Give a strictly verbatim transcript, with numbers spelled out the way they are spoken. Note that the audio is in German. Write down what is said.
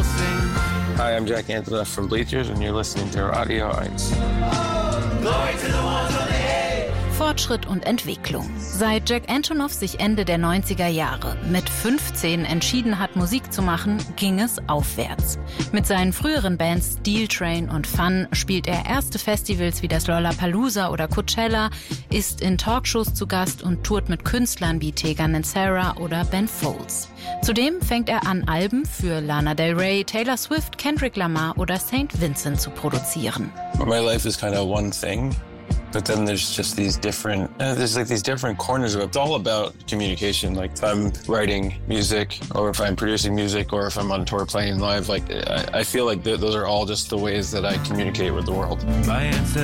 Hi, I'm Jack Antonoff from Bleachers and you're listening to Radio eins. Fortschritt und Entwicklung. Seit Jack Antonoff sich Ende der neunziger Jahre mit fünfzehn entschieden hat, Musik zu machen, ging es aufwärts. Mit seinen früheren Bands Steel Train und Fun spielt er erste Festivals wie das Lollapalooza oder Coachella, ist in Talkshows zu Gast und tourt mit Künstlern wie Tegan and Sara oder Ben Folds. Zudem fängt er an, Alben für Lana Del Rey, Taylor Swift, Kendrick Lamar oder Saint Vincent zu produzieren. My life is kind of one thing. But then there's just these different, uh, there's like these different corners of it. It's all about communication. Like if I'm writing music or if I'm producing music or if I'm on tour playing live, like I, I feel like th- those are all just the ways that I communicate with the world.